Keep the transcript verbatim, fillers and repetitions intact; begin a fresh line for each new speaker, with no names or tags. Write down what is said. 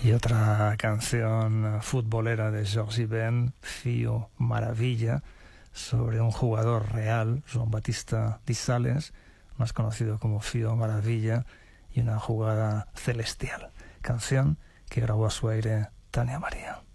Y otra canción futbolera de Jordi Ben, Fio Maravilla, sobre un jugador real, Joan Batista Di Sales, más conocido como Fio Maravilla, y una jugada celestial. Canción que grabó a su aire Tania María.